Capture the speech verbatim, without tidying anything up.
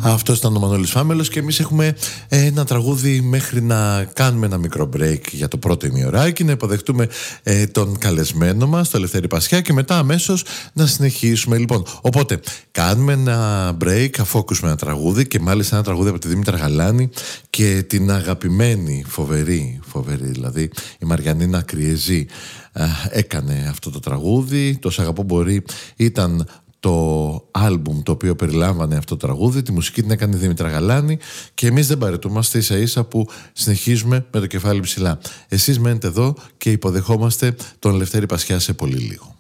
Αυτός ήταν ο Μανώλης Φάμελος και εμείς έχουμε ένα τραγούδι μέχρι να κάνουμε ένα μικρό break για το πρώτο ημιωράκι, να υποδεχτούμε ε, τον καλεσμένο μας, τον Λευτέρη Πασιά, και μετά αμέσως να συνεχίσουμε. Λοιπόν, οπότε κάνουμε ένα break αφού ακούσουμε ένα τραγούδι, και μάλιστα ένα τραγούδι από τη Δήμητρα Γαλάνη και την αγαπημένη, φοβερή, φοβερή δηλαδή, η Μαριανίνα Κριεζή έκανε αυτό το τραγούδι. Το «Σ' αγαπώ μπορεί» ήταν το άλμπουμ το οποίο περιλάμβανε αυτό το τραγούδι. Τη μουσική την έκανε η Δήμητρα Γαλάνη και εμείς δεν παραιτούμαστε, ίσα ίσα που συνεχίζουμε με το κεφάλι ψηλά. Εσείς μένετε εδώ και υποδεχόμαστε τον Λευτέρη Πασιά σε πολύ λίγο.